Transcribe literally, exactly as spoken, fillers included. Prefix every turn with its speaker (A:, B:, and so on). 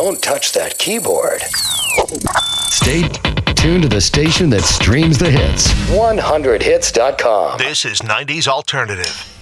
A: Don't touch that keyboard.
B: Stay tuned to the station that streams the hits.
A: one hundred hits dot com.
C: This is nineties Alternative.